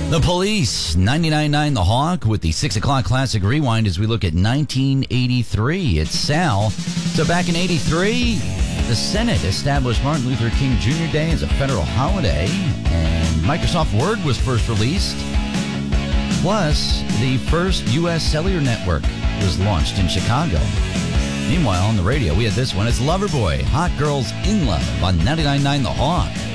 The Police, 99.9 The Hawk with the 6 o'clock classic rewind as we look at 1983. It's Sal. So back in 83, the Senate established Martin Luther King Jr. Day as a federal holiday, and Microsoft Word was first released. Plus, the first U.S. cellular network was launched in Chicago. Meanwhile, on the radio, we had this one. It's Loverboy, Hot Girls in Love on 99.9 The Hawk.